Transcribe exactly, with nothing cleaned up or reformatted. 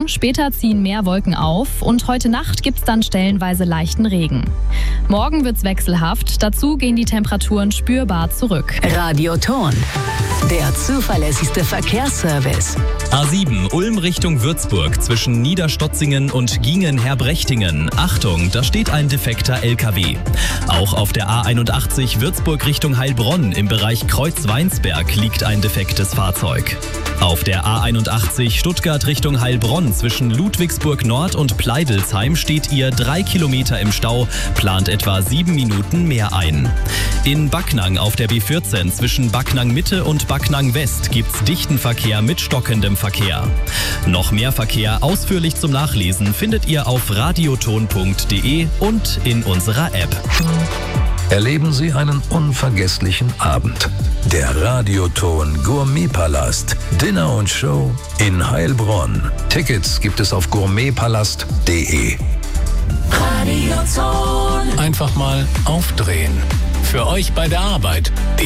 später ziehen mehr Wolken auf und heute Nacht gibt's dann stellenweise leichten Regen. Morgen wird's wechselhaft, dazu gehen die Temperaturen spürbar zurück. Radioton, der zuverlässigste Verkehrsservice. A sieben Ulm Richtung Würzburg zwischen Niederstotzingen und Giengen-Herbrechtingen. Achtung, da steht ein defekter L K W. Auch auf der A einundachtzig Würzburg Richtung Heilbronn im Bereich Kreuz-Weinsberg liegt ein defektes Fahrzeug. Auf der A einundachtzig Stuttgart Richtung Heilbronn zwischen Ludwigsburg Nord und Pleidelsheim steht ihr drei Kilometer im Stau, plant etwa sieben Minuten mehr ein. In Backnang auf der B vierzehn zwischen Backnang Mitte und Backnang West gibt's dichten Verkehr mit stockendem Verkehr. Noch mehr Verkehr ausführlich zum Nachlesen findet ihr auf radioton punkt de und in unserer App. Erleben Sie einen unvergesslichen Abend. Der Radioton Gourmetpalast. Dinner und Show in Heilbronn. Tickets gibt es auf gourmetpalast punkt de. Radioton. Einfach mal aufdrehen. Für euch bei der Arbeit.